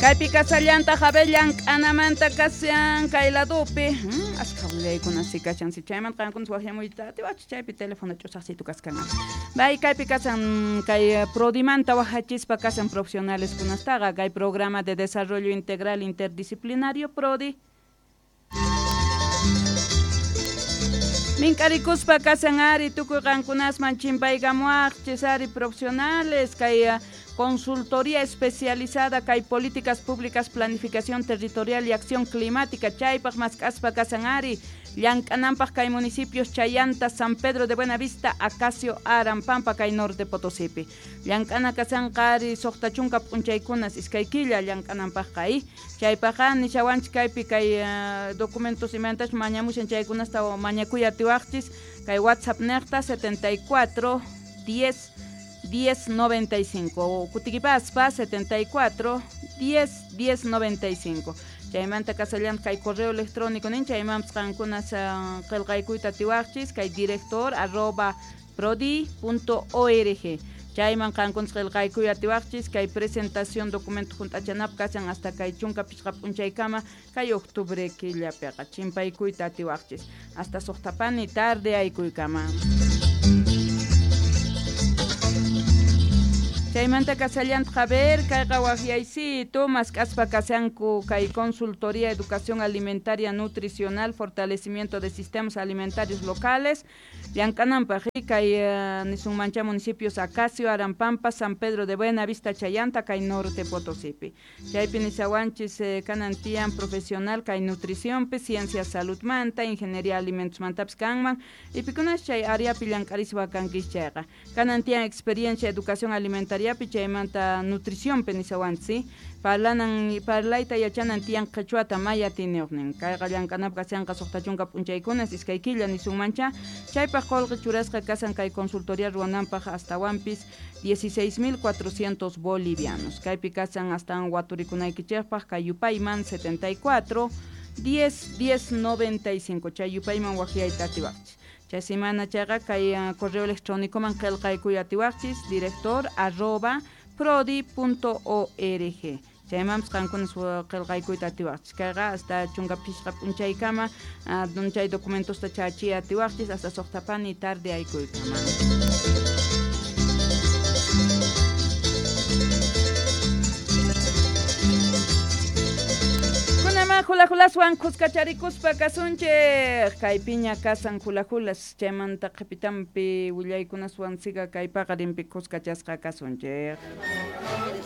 Kaypi kasallanta jabellan anamanta kasyan kayladupi askawleykuna sikachan si chayman qankuna wajyamuyta tiwachu chaypi teléfono ch'usaqsitu kaskana bay kaypi kasan kay prodimanta wajachispa kasan profesionales kunastaqa kay programa de desarrollo integral interdisciplinario prodi Mink'arikuspa kasan ari tukuy qankunasman chimpaykamuaqchis ari profesionales kay consultoría especializada kay políticas públicas, planificación territorial y acción climática chaypaq mask'aspa kasan ari llank'ananpaq kay municipios Chayanta, San Pedro de Buenavista, Acacio, Arampampa kay Norte Potosipi llank'ana kasanqa ari suqtachunka p'unchaykunas iskay killa llank'ananpaq kay chaypaqa nishawanchik kaypi kay documentos imantash mañamushan chaykunasta mañakuy atiwaqchis kay WhatsApp neqta 74 10 1095 Kutikipaspa 74 10 1095 chaymanta kasallan kay correo electrónico nin chaymanpas qankunas qillqaykuyta tiwaqchis kay director@prodi.org chayman qankunas qillqaykuya tiwaqchis kay presentación documento junt'achanap kasan hasta kay chunka pichqa p'unchaykama kay octubre killapiqa chimpaykuyta tiwaqchis hasta suqtapani tarde aykuykama chaymanta kasallant haber kayqa waqyaysitu mask'aspa kasanku kay consultoría educación alimentaria nutricional fortalecimiento de sistemas alimentarios locales llank'ananpaq kay nisunmancha municipios Acacio, Arampampa, San Pedro de Buenavista, Chayanta kay Norte Potosipi chaypi nisawanchis kanantian profesional kay nutriciónpi ciencia saludmanta ingeniería alimentos mantapis kanman ipikunash chay áreapi llank'arispa kankis chayqa kanantian experiencia educación alimentaria chaymanta nutrición penisawansi parlayta yachanan tiyan qhichwata maya tiniuqnin kayqa llank'anapqa kasanqa suqtachunka p'unchaykunas iskay killa nisunmancha chaypaq qullqi churasqa kasan kay consultoría ruwananpaq hasta wampis 16.400 bolivianos kaypi kasan hasta waturikunaykichisqpaq kay yupayman 74 10 1095 chay yupayman waqyayta atiwaqchis chay semana chayqa kay correo electrónico man qillqaykuy atiwaqchis director@prodi.org chaymanpas qankunas qillqaykuyta atiwaqchis kayqa hasta chunka pichqa p'unchaykama chay documentosta chachiy atiwaqchis hasta suqtapani tarde aykuykama Hulahulaswan kuskacharikuspa kasunchik kay piña kasan hulahulas chaymanta qhipitanpi willaykunaswan siga kay paqarinpi kuskachasqa kasunchik